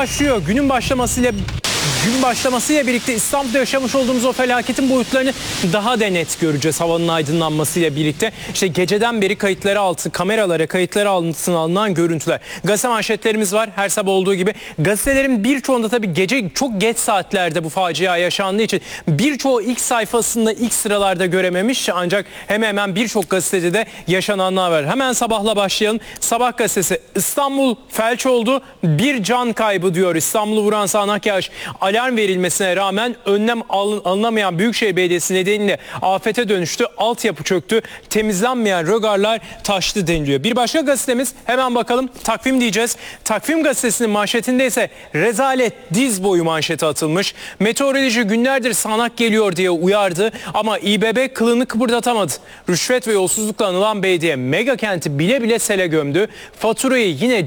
başlıyor. Gün başlamasıyla birlikte İstanbul'da yaşamış olduğumuz o felaketin boyutlarını daha da net göreceğiz havanın aydınlanmasıyla birlikte. İşte geceden beri kameralara kayıtlara altına alınan görüntüler. Gazete manşetlerimiz var her sabah olduğu gibi. Gazetelerin birçoğunda tabii gece çok geç saatlerde bu facia yaşandığı için birçoğu ilk sayfasında ilk sıralarda görememiş, ancak hemen birçok gazetede de yaşananlar var. Hemen sabahla başlayalım. Sabah gazetesi: İstanbul felç oldu, bir can kaybı diyor. İstanbul'u vuran sağanak yağış alarm verilmesine rağmen önlem alınamayan Büyükşehir Belediyesi nedeniyle afete dönüştü. Altyapı çöktü. Temizlenmeyen rögarlar taştı deniliyor. Bir başka gazetemiz, hemen bakalım, Takvim diyeceğiz. Takvim gazetesinin manşetinde ise rezalet diz boyu manşeti atılmış. Meteoroloji günlerdir sağanak geliyor diye uyardı ama İBB kılını kıpırdatamadı. Rüşvet ve yolsuzlukla anılan belediye mega kenti bile bile sele gömdü. Faturayı yine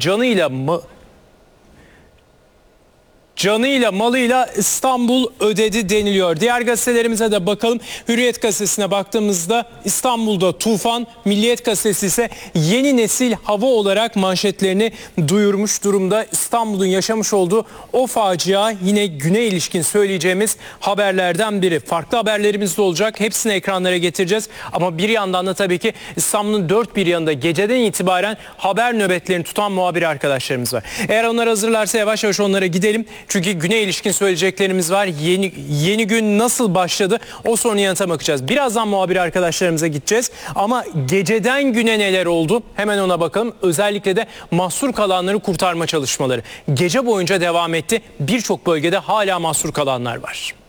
canıyla malıyla İstanbul ödedi deniliyor. Diğer gazetelerimize de bakalım. Hürriyet gazetesine baktığımızda İstanbul'da tufan, Milliyet gazetesi ise yeni nesil hava olarak manşetlerini duyurmuş durumda. İstanbul'un yaşamış olduğu o facia yine güne ilişkin söyleyeceğimiz haberlerden biri. Farklı haberlerimiz de olacak. Hepsini ekranlara getireceğiz. Ama bir yandan da tabii ki İstanbul'un dört bir yanında geceden itibaren haber nöbetlerini tutan muhabir arkadaşlarımız var. Eğer onlar hazırlarsa yavaş yavaş onlara gidelim. Çünkü güne ilişkin söyleyeceklerimiz var. Yeni gün nasıl başladı? O sorunun yanıtına bakacağız. Birazdan muhabir arkadaşlarımıza gideceğiz. Ama geceden güne neler oldu? Hemen ona bakalım. Özellikle de mahsur kalanları kurtarma çalışmaları gece boyunca devam etti. Birçok bölgede hala mahsur kalanlar var.